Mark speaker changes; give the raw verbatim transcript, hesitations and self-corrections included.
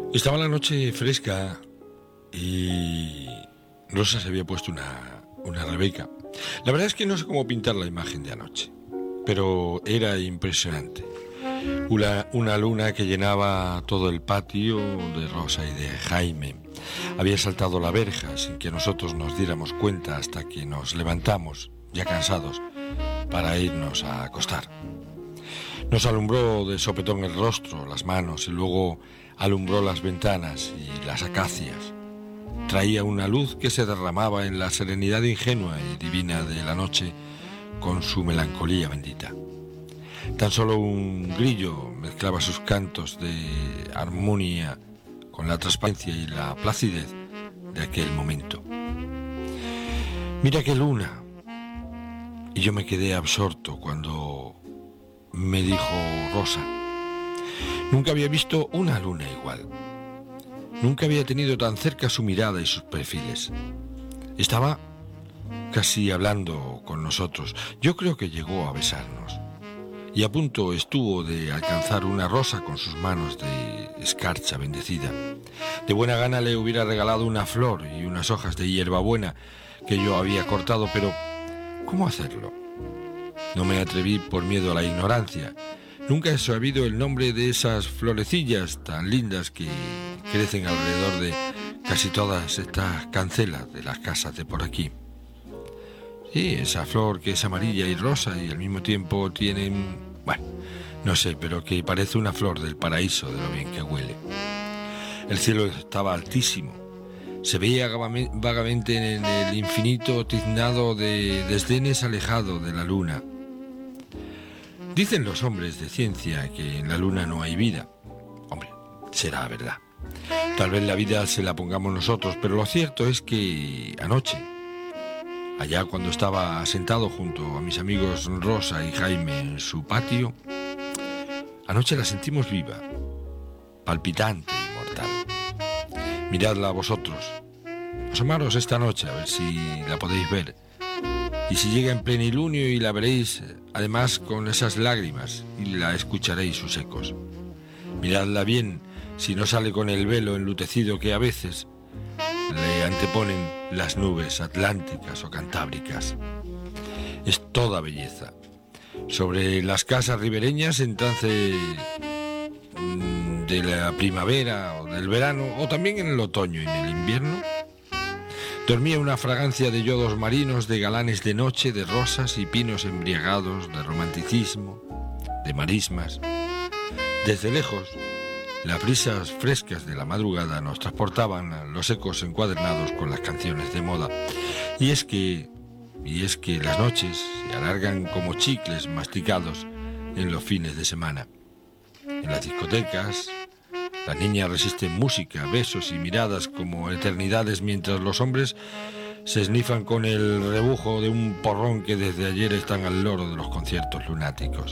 Speaker 1: Estaba la noche fresca y Rosa se había puesto una, una Rebeca. La verdad es que no sé cómo pintar la imagen de anoche, pero era impresionante. Una, una luna que llenaba todo el patio de Rosa y de Jaime. Había saltado la verja sin que nosotros nos diéramos cuenta hasta que nos levantamos, ya cansados, para irnos a acostar. Nos alumbró de sopetón el rostro, las manos y luego alumbró las ventanas y las acacias. Traía una luz que se derramaba en la serenidad ingenua y divina de la noche con su melancolía bendita. Tan solo un grillo mezclaba sus cantos de armonía con la transparencia y la placidez de aquel momento. Mira qué luna. Y yo me quedé absorto cuando me dijo Rosa. Nunca había visto una luna igual. Nunca había tenido tan cerca su mirada y sus perfiles. Estaba casi hablando con nosotros. Yo creo que llegó a besarnos. Y a punto estuvo de alcanzar una rosa con sus manos de escarcha bendecida. De buena gana le hubiera regalado una flor y unas hojas de hierbabuena que yo había cortado, pero ¿cómo hacerlo? No me atreví por miedo a la ignorancia. Nunca he sabido el nombre de esas florecillas tan lindas que crecen alrededor de casi todas estas cancelas de las casas de por aquí. Sí, esa flor que es amarilla y rosa y al mismo tiempo tiene... Bueno, no sé, pero que parece una flor del paraíso de lo bien que huele. El cielo estaba altísimo. Se veía vagamente en el infinito tiznado de desdenes alejado de la luna. Dicen los hombres de ciencia que en la luna no hay vida. Hombre, será verdad. Tal vez la vida se la pongamos nosotros, pero lo cierto es que anoche, allá cuando estaba sentado junto a mis amigos Rosa y Jaime en su patio, anoche la sentimos viva, palpitante y mortal. Miradla vosotros. Asomaros esta noche a ver si la podéis ver. Y si llega en plenilunio y la veréis, además con esas lágrimas, y la escucharéis sus ecos. Miradla bien, si no sale con el velo enlutecido que a veces le anteponen las nubes atlánticas o cantábricas. Es toda belleza. Sobre las casas ribereñas, en trance de la primavera o del verano, o también en el otoño y en el invierno, dormía una fragancia de yodos marinos, de galanes de noche, de rosas y pinos embriagados, de romanticismo, de marismas. Desde lejos, las brisas frescas de la madrugada nos transportaban a los ecos encuadernados con las canciones de moda. Y es que, y es que las noches se alargan como chicles masticados en los fines de semana. En las discotecas, las niñas resisten música, besos y miradas como eternidades, mientras los hombres se esnifan con el rebujo de un porrón que desde ayer están al loro de los conciertos lunáticos.